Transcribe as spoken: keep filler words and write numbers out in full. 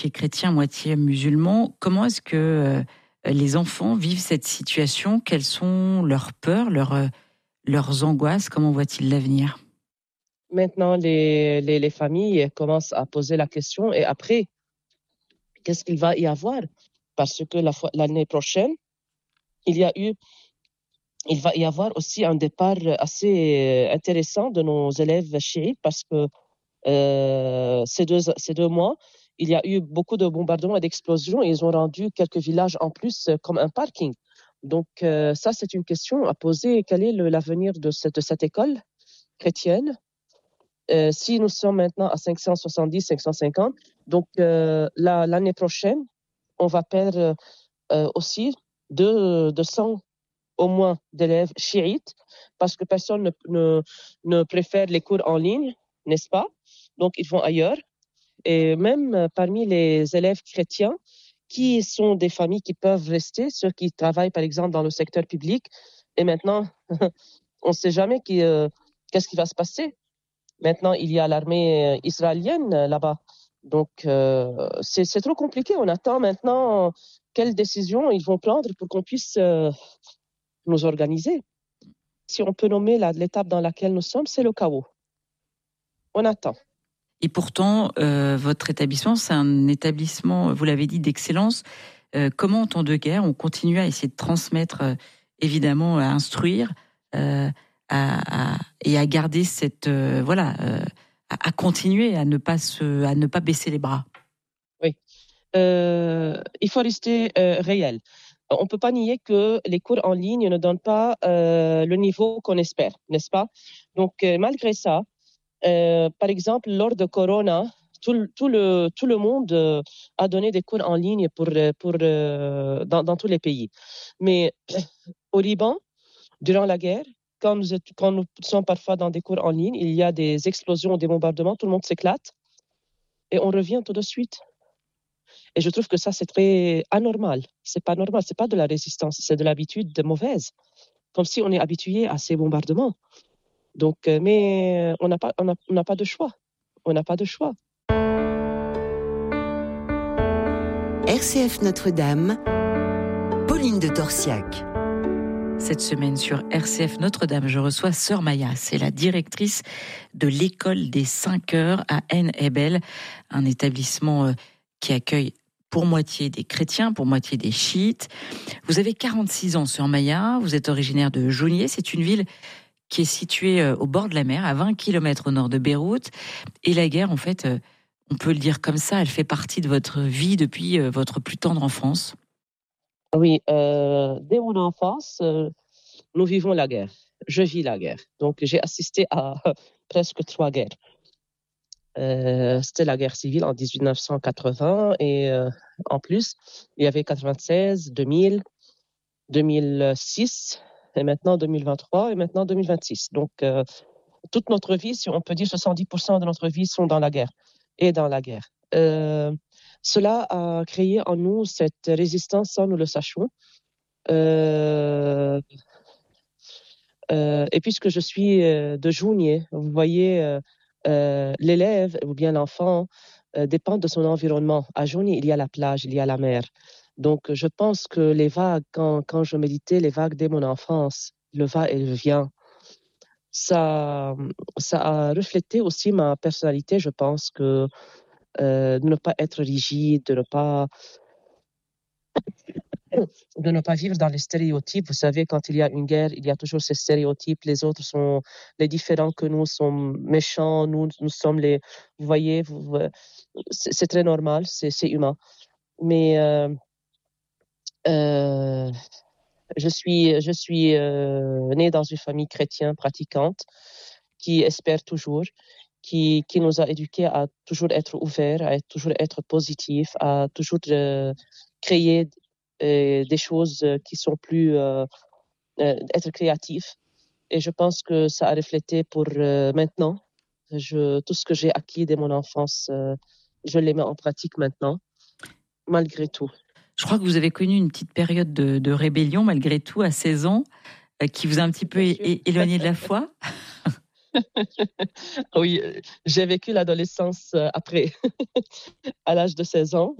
Moitié chrétien, moitié musulman. Comment est-ce que euh, les enfants vivent cette situation? Quelles sont leurs peurs, leurs, euh, leurs angoisses? Comment voient-ils l'avenir? Maintenant, les, les, les familles commencent à poser la question et après, qu'est-ce qu'il va y avoir? Parce que la, l'année prochaine, il y a eu, il va y avoir aussi un départ assez intéressant de nos élèves chiites parce que euh, ces, deux, ces deux mois, il y a eu beaucoup de bombardements et d'explosions et ils ont rendu quelques villages en plus comme un parking. Donc euh, ça, c'est une question à poser. Quel est le, l'avenir de cette, de cette école chrétienne? Euh, si nous sommes maintenant à cinq cent soixante-dix, cinq cent cinquante, donc euh, la, l'année prochaine, on va perdre euh, aussi deux cents au moins d'élèves chiites parce que personne ne, ne, ne préfère les cours en ligne, n'est-ce pas? Donc, ils vont ailleurs. Et même parmi les élèves chrétiens, qui sont des familles qui peuvent rester, ceux qui travaillent, par exemple, dans le secteur public, et maintenant, on ne sait jamais qui, euh, qu'est-ce qui va se passer. Maintenant, il y a l'armée israélienne là-bas. Donc, euh, c'est, c'est trop compliqué. On attend maintenant quelles décisions ils vont prendre pour qu'on puisse euh, nous organiser. Si on peut nommer la, l'étape dans laquelle nous sommes, c'est le chaos. On attend. Et pourtant, euh, votre établissement, c'est un établissement, vous l'avez dit, d'excellence. Euh, comment, en temps de guerre, on continue à essayer de transmettre, euh, évidemment, à instruire euh, à, à, et à garder cette... Euh, voilà, euh, à, à continuer à ne pas, se, à ne pas baisser les bras? Oui. Euh, il faut rester euh, réel. On ne peut pas nier que les cours en ligne ne donnent pas euh, le niveau qu'on espère, n'est-ce pas? Donc, euh, malgré ça, euh, par exemple, lors de Corona, tout, le, tout, le, tout le monde euh, a donné des cours en ligne pour, pour, euh, dans, dans tous les pays. Mais au Liban, durant la guerre, quand nous, est, quand nous sommes parfois dans des cours en ligne, il y a des explosions, des bombardements, tout le monde s'éclate et on revient tout de suite. Et je trouve que ça, c'est très anormal. C'est pas normal, c'est pas de la résistance, c'est de l'habitude de mauvaise. Comme si on est habitué à ces bombardements. Donc, mais on n'a pas, on a, on n'a pas de choix. On n'a pas de choix. R C F Notre-Dame, Pauline de Torsiac. Cette semaine sur R C F Notre-Dame, je reçois Sœur Maya. C'est la directrice de l'école des cinq heures à Ain Hebel, un établissement qui accueille pour moitié des chrétiens, pour moitié des chiites. Vous avez quarante-six ans, Sœur Maya. Vous êtes originaire de Jounieh. C'est une ville qui est située au bord de la mer, à vingt kilomètres au nord de Beyrouth. Et la guerre, en fait, on peut le dire comme ça, elle fait partie de votre vie depuis votre plus tendre enfance. Oui, euh, dès mon enfance, euh, nous vivons la guerre. Je vis la guerre. Donc, j'ai assisté à presque trois guerres. Euh, c'était la guerre civile en dix-neuf cent quatre-vingts et euh, en plus, il y avait quatre-vingt-seize, deux mille, deux mille six et maintenant deux mille vingt-trois et maintenant deux mille vingt-six. Donc, euh, toute notre vie, si on peut dire soixante-dix pour cent de notre vie sont dans la guerre et dans la guerre. Euh, cela a créé en nous cette résistance sans nous le sachions. Euh, euh, et puisque je suis de Jounieh, vous voyez, euh, euh, l'élève ou bien l'enfant euh, dépend de son environnement. À Jounieh, il y a la plage, il y a la mer. Donc, je pense que les vagues, quand, quand je méditais, les vagues dès mon enfance, le va et le vient, ça, ça a reflété aussi ma personnalité. Je pense que euh, de ne pas être rigide, de ne pas de ne pas vivre dans les stéréotypes. Vous savez, quand il y a une guerre, il y a toujours ces stéréotypes. Les autres sont les différents que nous sont méchants. Nous, nous sommes les. Vous voyez, vous, c'est, c'est très normal, c'est, c'est humain. Mais euh, euh, je suis, je suis euh, née dans une famille chrétienne pratiquante qui espère toujours, qui, qui nous a éduqués à toujours être ouverts, à être, toujours être positifs, à toujours euh, créer euh, des choses qui sont plus... Euh, euh, être créatifs. Et je pense que ça a reflété pour euh, maintenant. Je, tout ce que j'ai acquis dès mon enfance, euh, je les mets en pratique maintenant, malgré tout. Je crois que vous avez connu une petite période de, de rébellion, malgré tout, à seize ans, euh, qui vous a un petit peu é- éloigné de la foi. Oui, j'ai vécu l'adolescence après, à l'âge de seize ans.